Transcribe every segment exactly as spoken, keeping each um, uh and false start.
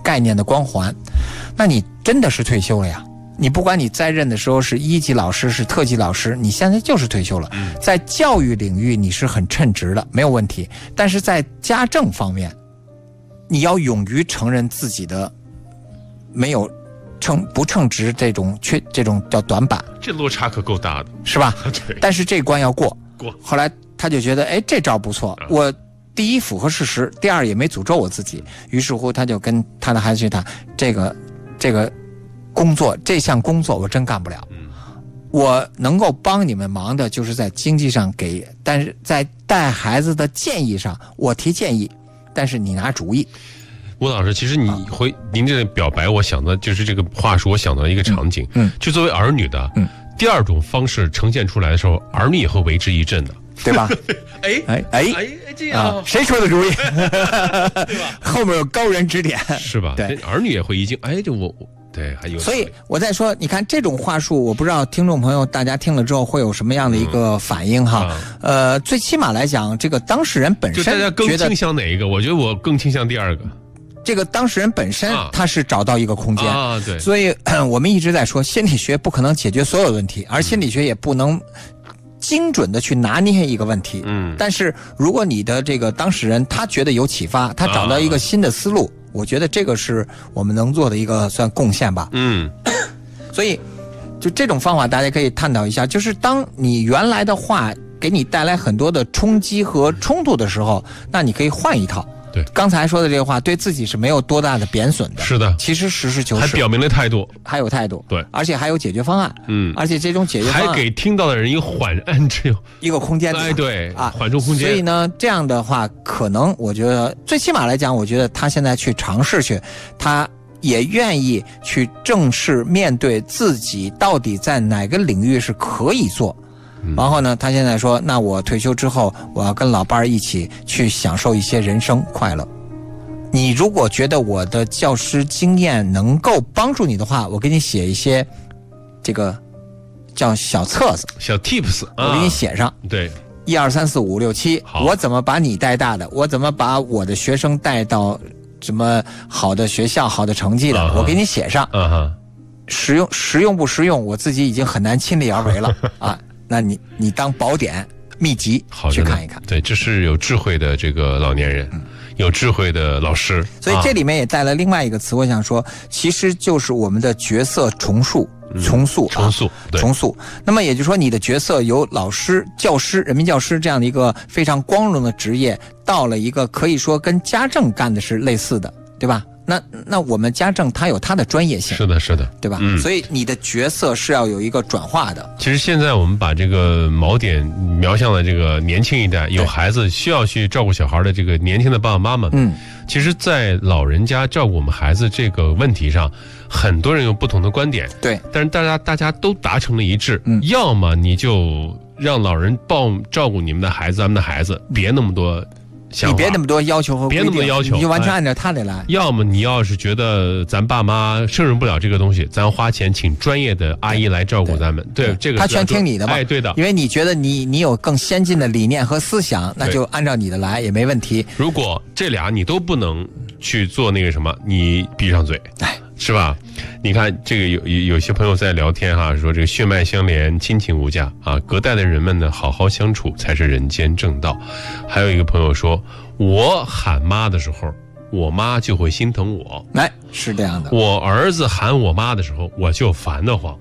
概念的光环，那你真的是退休了呀。你不管你在任的时候是一级老师是特级老师，你现在就是退休了。在教育领域你是很称职的，没有问题，但是在家政方面你要勇于承认自己的没有称不称职，这种缺这种叫短板， 这落差可够大的， 是吧？ 对。 但是这关要过。 过。 后来他就觉得，哎，这招不错，我第一符合事实，第二也没诅咒我自己。于是乎，他就跟他的孩子去谈这个这个工作，这项工作我真干不了。嗯。我能够帮你们忙的，就是在经济上给，但是在带孩子的建议上，我提建议，但是你拿主意。 吴老师，其实你回、啊、您这表白，我想的就是这个话术，我想到一个场景，嗯，就作为儿女的，嗯，第二种方式呈现出来的时候，儿女也会为之一振的， 对吧？ 哎哎哎哎， 这样、 啊、谁出的主意？对吧？后面有高人指点， 是吧？对，儿女也会一惊，哎，这我我。对，还有。 所以我在说，你看这种话术，我不知道听众朋友大家听了之后会有什么样的一个反应哈。嗯、呃，最起码来讲，这个当事人本身就大家更倾向哪一个？我觉得我更倾向第二个。 这个当事人本身他是找到一个空间啊，对。 所以我们一直在说，心理学不可能解决所有问题，而心理学也不能精准的去拿捏一个问题。嗯。但是如果你的这个当事人他觉得有启发，他找到一个新的思路。啊，我觉得这个是我们能做的一个算贡献吧。嗯，所以就这种方法大家可以探讨一下，就是当你原来的话给你带来很多的冲击和冲突的时候，那你可以换一套。 对， 刚才说的这个话对自己是没有多大的贬损的。 是的， 其实实事求是， 还表明了态度， 还有态度。 对， 而且还有解决方案。嗯，而且这种解决方案还给听到的人一个缓按之一个空间。 哎，对啊，缓冲空间。 所以呢，这样的话，可能我觉得最起码来讲，我觉得他现在去尝试去，他也愿意去正式面对自己到底在哪个领域是可以做。然后呢，他现在说，那我退休之后，我要跟老伴儿一起去享受一些人生快乐。你如果觉得我的教师经验能够帮助你的话，我给你写一些这个叫小册子、 小 tips， 我给你写上。 啊、对， 一二三四五六七，我怎么把你带大的？我怎么把我的学生带到什么好的学校、好的成绩的？啊、我给你写上。啊、实用实用不实用，我自己已经很难亲力而为了啊。那你你当宝典秘籍去看一看。 对，这是有智慧的这个老年人。嗯，有智慧的老师， 所以这里面也带了另外一个词，我想说，其实就是我们的角色重塑、重塑、 重塑、 重塑。那么也就是说，你的角色由老师、教师、人民教师这样的一个非常光荣的职业，到了一个可以说跟家政干的是类似的，对吧？那那我们家政它有它的专业性， 是的，是的， 对吧？嗯，所以你的角色是要有一个转化的。 其实现在我们把这个锚点瞄向了这个年轻一代，有孩子需要去照顾小孩的这个年轻的爸爸妈妈。嗯，其实，在老人家照顾我们孩子这个问题上，很多人有不同的观点。 对， 但是大家大家都达成了一致。嗯，要么你就让老人抱照顾你们的孩子，咱们的孩子，别那么多。 你别那么多要求和别那么多要求， 你就完全按照他的来、哎。 要么你要是觉得咱爸妈胜任不了这个东西，咱花钱请专业的阿姨来照顾咱们。对，对对这个他全听你的嘛。 哎，对的， 因为你觉得你你有更先进的理念和思想，那就按照你的来也没问题。 如果这俩你都不能去做那个什么，你闭上嘴，哎，是吧？你看这个有有些朋友在聊天哈，说这个血脉相连，亲情无价啊，隔代的人们呢好好相处才是人间正道。还有一个朋友说，我喊妈的时候，我妈就会心疼我。 哎，是这样的。 我儿子喊我妈的时候，我就烦得慌。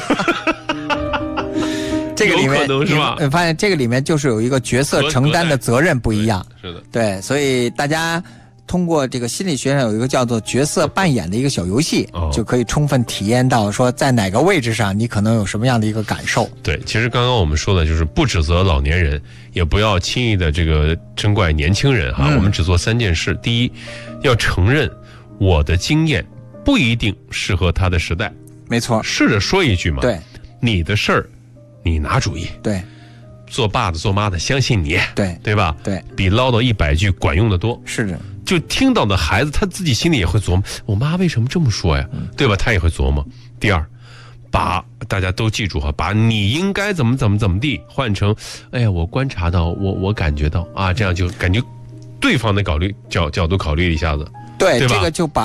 这个里面有可能是吧？ 你发现这个里面就是有一个角色承担的责任不一样。 是的， 对，所以大家通过这个心理学上有一个叫做角色扮演的一个小游戏，哦、就可以充分体验到说在哪个位置上你可能有什么样的一个感受。 对，其实刚刚我们说的就是不指责老年人，也不要轻易的这个针怪年轻人哈、嗯。我们只做三件事：第一，要承认我的经验不一定适合他的时代。 没错， 试着说一句嘛。 对， 你的事儿，你拿主意。 对。 做爸的做妈的相信你， 对对吧？ 对， 比唠叨一百句管用的多。 是的， 就听到的孩子他自己心里也会琢磨，我妈为什么这么说呀？嗯、对吧？他也会琢磨。第二，把大家都记住哈，把你应该怎么怎么怎么地换成，哎呀，我观察到，我我感觉到啊，这样就感觉对方的考虑角角度考虑一下子， 对， 对吧？ 这个就把。